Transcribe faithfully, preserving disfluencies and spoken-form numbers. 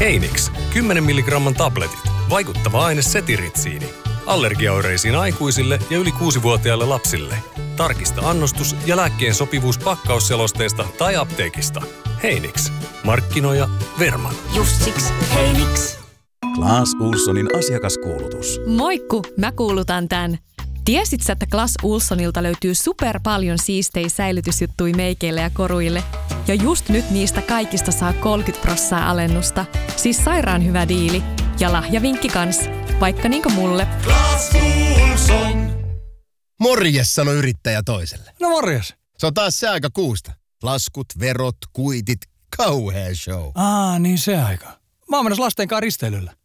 Heinix, kymmenen milligramman tabletit. Vaikuttava aine setiritsiini. Allergiaoireisiin aikuisille ja yli kuusivuotiaille lapsille. Tarkista annostus ja lääkkeen sopivuus pakkausselosteesta tai apteekista. Heinix. Markkinoija Verman. Just siksi Heinix. Clas Ohlsonin asiakaskuulutus. Moikku, mä kuulutan tän. Tiesit sä, että Clas Ohlsonilta löytyy super paljon siistejä säilytysjuttui meikeille ja koruille? Ja just nyt niistä kaikista saa kolmekymmentä prosenttia alennusta. Siis sairaan hyvä diili. Ja lahjavinkki kans. Vaikka niinku mulle. Clas Ohlson. Morjes, sano yrittäjä toiselle. No morjes. Se on taas se aika kuusta. Laskut, verot, kuitit, kauhea show. Aa, niin se aika. Mä oon menossa lasten kanssa risteilyllä.